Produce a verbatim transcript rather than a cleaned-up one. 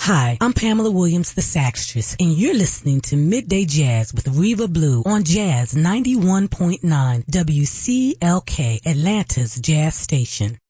Hi, I'm Pamela Williams, the Saxtress, and you're listening to Midday Jazz with Reva Blue on Jazz ninety-one point nine W C L K, Atlanta's Jazz Station.